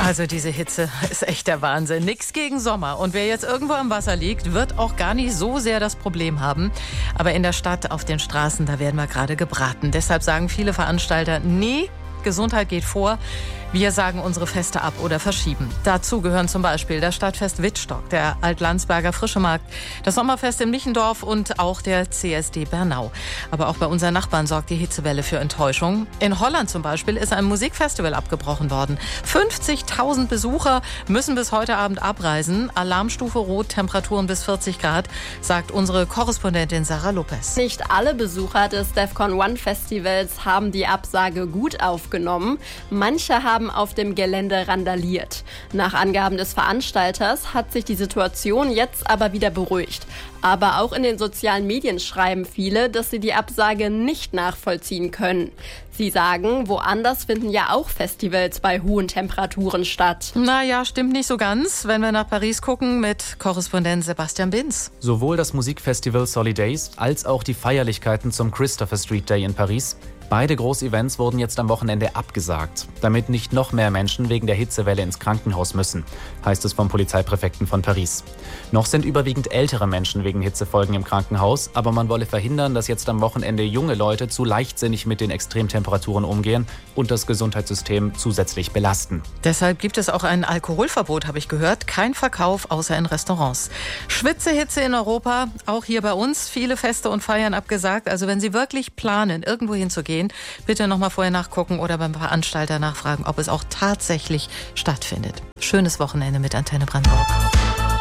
Also diese Hitze ist echt der Wahnsinn. Nix gegen Sommer. Und wer jetzt irgendwo am Wasser liegt, wird auch gar nicht so sehr das Problem haben. Aber in der Stadt, auf den Straßen, da werden wir gerade gebraten. Deshalb sagen viele Veranstalter, nee, Gesundheit geht vor. Wir sagen unsere Feste ab oder verschieben. Dazu gehören zum Beispiel das Stadtfest Wittstock, der Altlandsberger Frischemarkt, das Sommerfest in Michendorf und auch der CSD Bernau. Aber auch bei unseren Nachbarn sorgt die Hitzewelle für Enttäuschung. In Holland zum Beispiel ist ein Musikfestival abgebrochen worden. 50.000 Besucher müssen bis heute Abend abreisen. Alarmstufe Rot, Temperaturen bis 40 Grad, sagt unsere Korrespondentin Sarah Lopez. Nicht alle Besucher des DEFCON One Festivals haben die Absage gut aufgenommen. Manche haben auf dem Gelände randaliert. Nach Angaben des Veranstalters hat sich die Situation jetzt aber wieder beruhigt. Aber auch in den sozialen Medien schreiben viele, dass sie die Absage nicht nachvollziehen können. Sie sagen, woanders finden ja auch Festivals bei hohen Temperaturen statt. Naja, stimmt nicht so ganz, wenn wir nach Paris gucken mit Korrespondent Sebastian Binz. Sowohl das Musikfestival Solidays als auch die Feierlichkeiten zum Christopher Street Day in Paris. Beide Großevents wurden jetzt am Wochenende abgesagt, damit nicht noch mehr Menschen wegen der Hitzewelle ins Krankenhaus müssen, heißt es vom Polizeipräfekten von Paris. Noch sind überwiegend ältere Menschen wegen Hitzefolgen im Krankenhaus, aber man wolle verhindern, dass jetzt am Wochenende junge Leute zu leichtsinnig mit den Extremtemperaturen umgehen und das Gesundheitssystem zusätzlich belasten. Deshalb gibt es auch ein Alkoholverbot, habe ich gehört. Kein Verkauf außer in Restaurants. Schwitzehitze in Europa, auch hier bei uns. Viele Feste und Feiern abgesagt. Also wenn Sie wirklich planen, irgendwo hinzugehen, bitte nochmal vorher nachgucken oder beim Veranstalter nachfragen, ob es auch tatsächlich stattfindet. Schönes Wochenende mit Antenne Brandenburg.